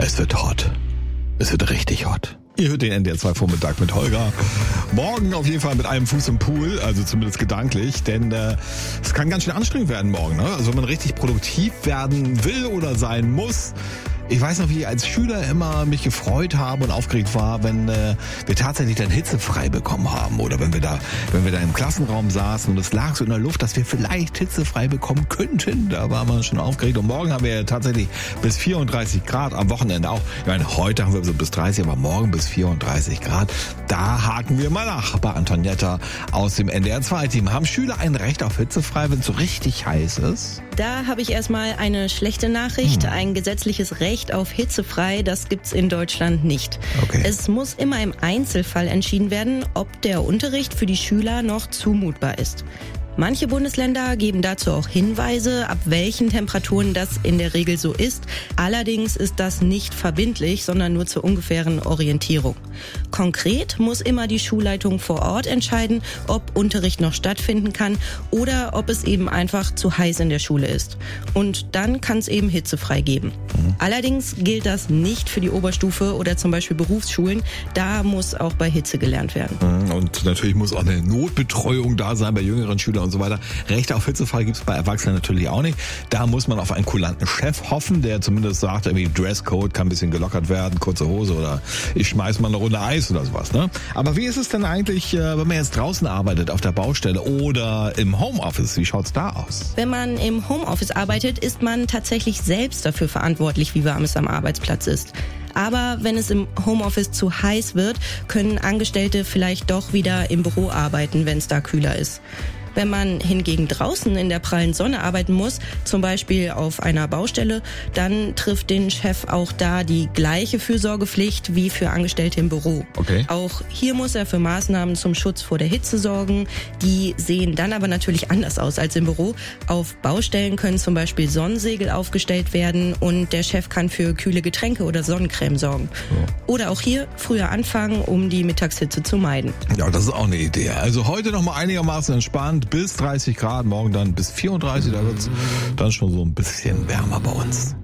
Es wird hot. Es wird richtig hot. Ihr hört den NDR 2 Vormittag mit Holger. Morgen auf jeden Fall mit einem Fuß im Pool, also zumindest gedanklich, denn es kann ganz schön anstrengend werden morgen. Ne? Also wenn man richtig produktiv werden will oder sein muss. Ich weiß noch, wie ich als Schüler immer mich gefreut habe und aufgeregt war, wenn wir tatsächlich dann hitzefrei bekommen haben oder wenn wir da im Klassenraum saßen und es lag so in der Luft, dass wir vielleicht hitzefrei bekommen könnten. Da war man schon aufgeregt. Und morgen haben wir ja tatsächlich bis 34 Grad, am Wochenende auch. Ich meine, heute haben wir so bis 30, aber morgen bis 34 Grad. Da haken wir mal nach bei Antonietta aus dem NDR 2 Team. Haben Schüler ein Recht auf hitzefrei, wenn es so richtig heiß ist? Da habe ich erstmal eine schlechte Nachricht. Ein gesetzliches Recht auf hitzefrei, das gibt's in Deutschland nicht. Okay. Es muss immer im Einzelfall entschieden werden, ob der Unterricht für die Schüler noch zumutbar ist. Manche Bundesländer geben dazu auch Hinweise, ab welchen Temperaturen das in der Regel so ist. Allerdings ist das nicht verbindlich, sondern nur zur ungefähren Orientierung. Konkret muss immer die Schulleitung vor Ort entscheiden, ob Unterricht noch stattfinden kann oder ob es eben einfach zu heiß in der Schule ist. Und dann kann es eben hitzefrei geben. Allerdings gilt das nicht für die Oberstufe oder zum Beispiel Berufsschulen. Da muss auch bei Hitze gelernt werden. Und natürlich muss auch eine Notbetreuung da sein bei jüngeren Schülern und so weiter. Rechte auf hitzefrei gibt es bei Erwachsenen natürlich auch nicht. Da muss man auf einen kulanten Chef hoffen, der zumindest sagt, irgendwie Dresscode kann ein bisschen gelockert werden, kurze Hose oder ich schmeiß mal eine Runde Eis oder sowas. Ne? Aber wie ist es denn eigentlich, wenn man jetzt draußen arbeitet, auf der Baustelle oder im Homeoffice? Wie schaut's da aus? Wenn man im Homeoffice arbeitet, ist man tatsächlich selbst dafür verantwortlich, wie warm es am Arbeitsplatz ist. Aber wenn es im Homeoffice zu heiß wird, können Angestellte vielleicht doch wieder im Büro arbeiten, wenn es da kühler ist. Wenn man hingegen draußen in der prallen Sonne arbeiten muss, zum Beispiel auf einer Baustelle, dann trifft den Chef auch da die gleiche Fürsorgepflicht wie für Angestellte im Büro. Okay. Auch hier muss er für Maßnahmen zum Schutz vor der Hitze sorgen. Die sehen dann aber natürlich anders aus als im Büro. Auf Baustellen können zum Beispiel Sonnensegel aufgestellt werden und der Chef kann für kühle Getränke oder Sonnencreme sorgen. Ja. Oder auch hier früher anfangen, um die Mittagshitze zu meiden. Ja, das ist auch eine Idee. Also heute noch mal einigermaßen entspannt. Bis 30 Grad, morgen dann bis 34, da wird es dann schon so ein bisschen wärmer bei uns.